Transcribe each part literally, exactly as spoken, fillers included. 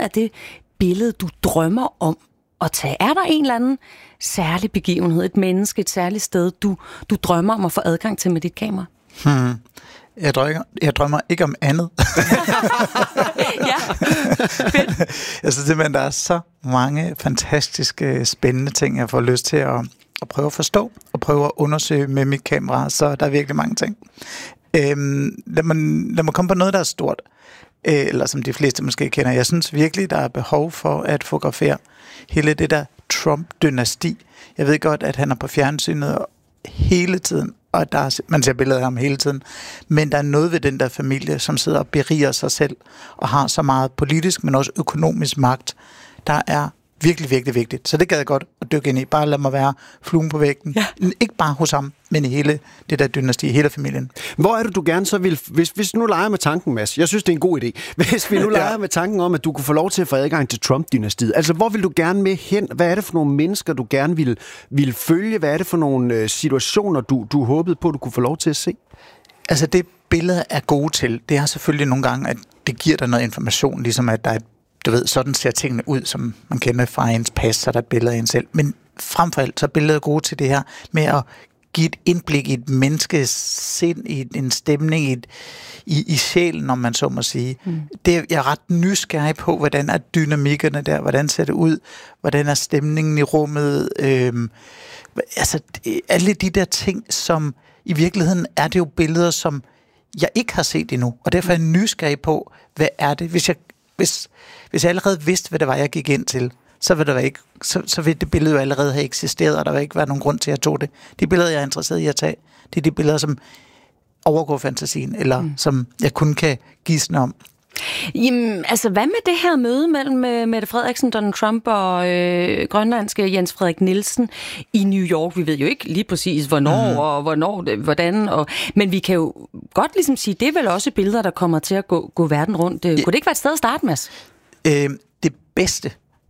er det billede, du drømmer om at tage? Er der en eller anden særlig begivenhed, et menneske, et særligt sted, du, du drømmer om at få adgang til med dit kamera? Hmm. Jeg drømmer, jeg drømmer ikke om andet. Ja, fedt. Jeg synes simpelthen, der er så mange fantastiske, spændende ting, jeg får lyst til at, at prøve at forstå, og prøve at undersøge med mit kamera, så der er virkelig mange ting. Øhm, lad, mig, lad mig komme på noget, der er stort, øh, eller som de fleste måske kender. Jeg synes virkelig, der er behov for at fotografere hele det der Trump-dynasti. Jeg ved godt, at han er på fjernsynet hele tiden, og der er, man ser billeder af ham hele tiden, men der er noget ved den der familie, som sidder og beriger sig selv, og har så meget politisk, men også økonomisk magt, der er virkelig, virkelig vigtigt. Så det gad jeg godt at dykke ind i. Bare lad mig være fluen på væggen. Ja. Ikke bare hos ham, men i hele det der dynasti, hele familien. Hvor er det, du gerne så vil... Hvis, hvis nu leger med tanken, Mads. Jeg synes, det er en god idé. Hvis vi nu leger ja. med tanken om, at du kunne få lov til at få adgang til Trump-dynastiet. Altså, hvor vil du gerne med hen? Hvad er det for nogle mennesker, du gerne vil, vil følge? Hvad er det for nogle øh, situationer, du, du håbede på, du kunne få lov til at se? Altså, det billeder er gode til, det er selvfølgelig nogle gange, at det giver dig noget information, ligesom at der er et du ved, sådan ser tingene ud, som man kender fra ens pas, så der er billeder af en selv. Men frem for alt, så er billeder gode til det her med at give et indblik i et menneskes sind, i en stemning, i, et, i, i sjælen, om man så må sige. Mm. Det er, jeg er ret nysgerrig på, hvordan er dynamikkerne der, hvordan ser det ud, hvordan er stemningen i rummet. Øhm, altså, alle de der ting, som i virkeligheden er det jo billeder, som jeg ikke har set endnu, og derfor er jeg nysgerrig på, hvad er det, hvis jeg Hvis, hvis jeg allerede vidste, hvad det var, jeg gik ind til, så vil, der ikke, så, så vil det billede jo allerede have eksisteret, og der vil ikke være nogen grund til, at jeg tog det. De billeder, jeg er interesseret i at tage, det er de billeder, som overgår fantasien, eller mm. som jeg kun kan gisne om. Jamen, altså, hvad med det her møde mellem Mette Frederiksen, Donald Trump og øh, grønlandske Jens Frederik Nielsen i New York? Vi ved jo ikke lige præcis, hvornår mm. og hvornår, hvordan, og, men vi kan jo godt ligesom sige, det er vel også billeder, der kommer til at gå, gå verden rundt. Kunne det ikke være et sted at starte, Mads? Øh, det bedste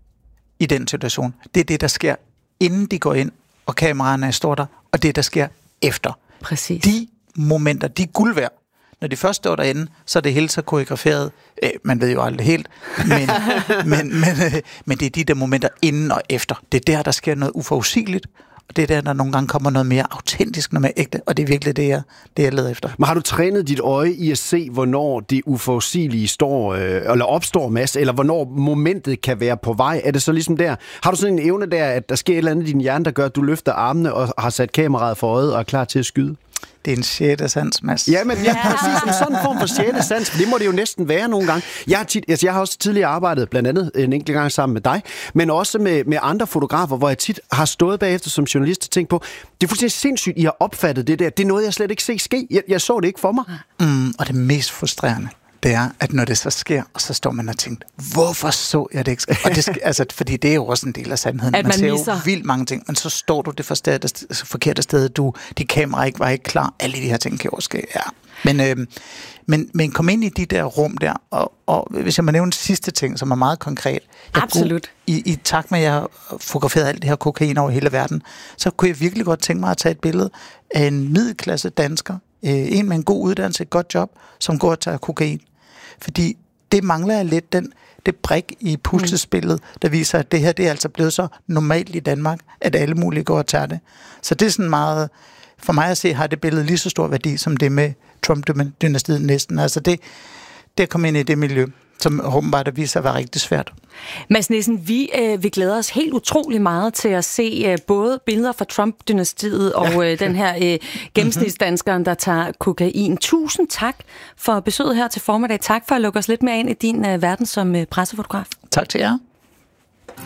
i den situation, det er det, der sker, inden de går ind, og kameraerne står der, og det, der sker efter. Præcis. De momenter, de er guld værd. Når de først står derinde, så er det helt så koreograferet. Øh, man ved jo aldrig helt, men, men, men, øh, men det er de der momenter inden og efter. Det er der, der sker noget uforudsigeligt, og det er der, der nogle gange kommer noget mere autentisk, noget mere ægte, og det er virkelig det, jeg, det, jeg leder efter. Men har du trænet dit øje i at se, hvornår det uforudsigelige står, øh, eller opstår, Mads, eller hvornår momentet kan være på vej? Er det så ligesom der? Har du sådan en evne der, at der sker et eller andet i din hjerne, der gør, at du løfter armene og har sat kameraet for øjet og er klar til at skyde? Det er en sjette sans, Mads. Ja, men ja, præcis. En sådan form for sjette sans, for det må det jo næsten være nogle gange. Jeg har, tit, altså jeg har også tidligere arbejdet, blandt andet en enkelt gang sammen med dig, men også med, med andre fotografer, hvor jeg tit har stået bagefter som journalist og tænkt på, det er fuldstændig sindssygt, I har opfattet det der. Det er noget, jeg slet ikke ser ske. Jeg, jeg så det ikke for mig. Mm, og det mest frustrerende, det er, at når det så sker, og så står man og tænker, hvorfor så jeg det ikke ske? Og det, altså, fordi det er jo også en del af sandheden. At man, man ser misser. jo vildt mange ting, men så står du det for sted, forkerte sted, du, dit kamera ikke var ikke klar, alle de her ting kan jo ske, ja. Men, øh, men, men kom ind i de der rum der, og, og hvis jeg må nævne en sidste ting, som er meget konkret. Absolut. I, I takt med, at jeg har fotograferet alt det her kokain over hele verden, så kunne jeg virkelig godt tænke mig at tage et billede af en middelklasse dansker, øh, en med en god uddannelse, et godt job, som går og tager kokain. Fordi det mangler jeg lidt, den, det brik i puslespillet, der viser, at det her det er altså blevet så normalt i Danmark, at alle mulige går og tager det. Så det er sådan meget, for mig at se, har det billede lige så stor værdi, som det med Trump-dynastiet næsten. Altså det, det er kommet ind i det miljø, som åbenbart viser sig at være rigtig svært. Mads Nielsen, vi, øh, vi glæder os helt utrolig meget til at se øh, både billeder fra Trump-dynastiet og øh, den her øh, gennemsnitsdanskeren, der tager kokain. Tusind tak for besøget her til formiddag. Tak for at lukke os lidt mere ind i din øh, verden som øh, pressefotograf. Tak til jer.